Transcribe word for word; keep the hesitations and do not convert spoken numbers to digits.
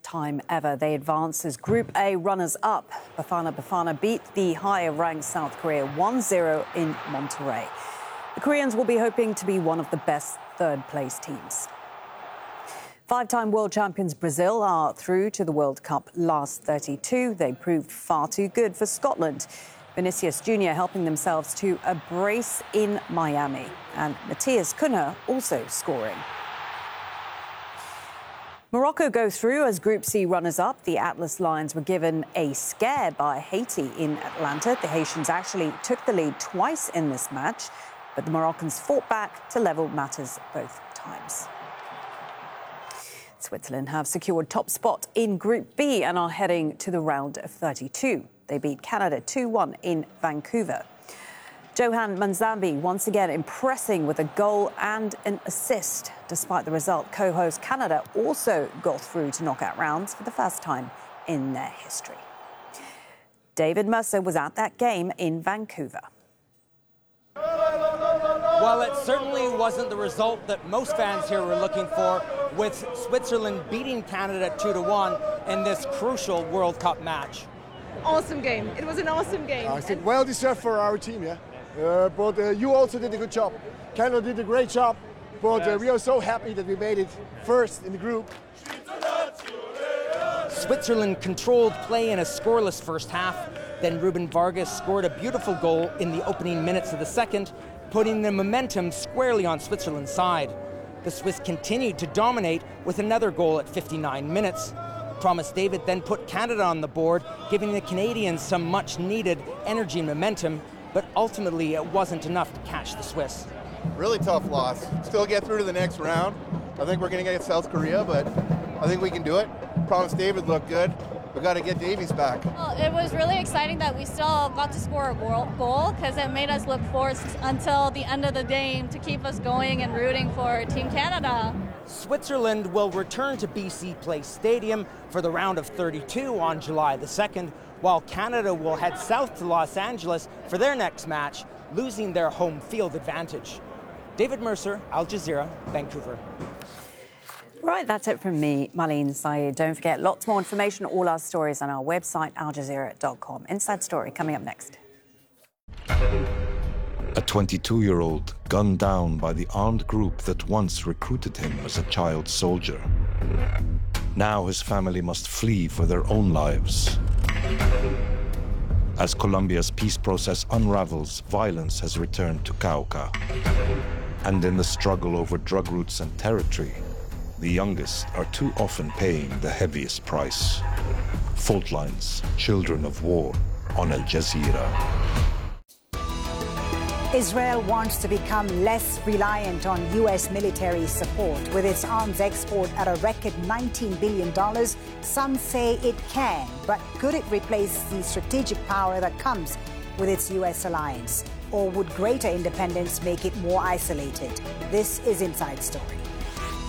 time ever. They advance as Group A runners-up. Bafana Bafana beat the higher-ranked South Korea one zero in Monterrey. The Koreans will be hoping to be one of the best third-place teams. Five-time world champions Brazil are through to the World Cup last thirty-two. They proved far too good for Scotland. Vinicius Junior helping themselves to a brace in Miami. And Matthias Cunha also scoring. Morocco go through as Group C runners-up. The Atlas Lions were given a scare by Haiti in Atlanta. The Haitians actually took the lead twice in this match, but the Moroccans fought back to level matters both times. Switzerland have secured top spot in Group B and are heading to the round of thirty-two. They beat Canada two one in Vancouver. Johan Manzambi once again impressing with a goal and an assist. Despite the result, co-host Canada also got through to knockout rounds for the first time in their history. David Mercer was at that game in Vancouver. Well, it certainly wasn't the result that most fans here were looking for, with Switzerland beating Canada two to one in this crucial World Cup match. Awesome game. It was an awesome game. I think well deserved for our team, yeah. Uh, but uh, you also did a good job. Canada did a great job, but uh, we are so happy that we made it first in the group. Switzerland controlled play in a scoreless first half. Then Ruben Vargas scored a beautiful goal in the opening minutes of the second, putting the momentum squarely on Switzerland's side. The Swiss continued to dominate with another goal at fifty-nine minutes. Thomas David then put Canada on the board, giving the Canadians some much-needed energy and momentum, but ultimately it wasn't enough to catch the Swiss. Really tough loss. Still get through to the next round. I think we're going to get South Korea, but I think we can do it. Thomas David looked good. We've got to get Davies back. Well, it was really exciting that we still got to score a goal because it made us look forward until the end of the game to keep us going and rooting for Team Canada. Switzerland will return to B C Place Stadium for the round of thirty-two on July the second, while Canada will head south to Los Angeles for their next match, losing their home field advantage. David Mercer, Al Jazeera, Vancouver. Right, that's it from me, Marlene Saeed. Don't forget, lots more information, all our stories on our website, al jazeera dot com. Inside Story coming up next. A twenty-two-year-old gunned down by the armed group that once recruited him as a child soldier. Now his family must flee for their own lives. As Colombia's peace process unravels, violence has returned to Cauca. And in the struggle over drug routes and territory, the youngest are too often paying the heaviest price. Fault lines, children of war, on Al Jazeera. Israel wants to become less reliant on U S military support. With its arms export at a record nineteen billion dollars, some say it can, but could it replace the strategic power that comes with its U S alliance? Or would greater independence make it more isolated? This is Inside Story.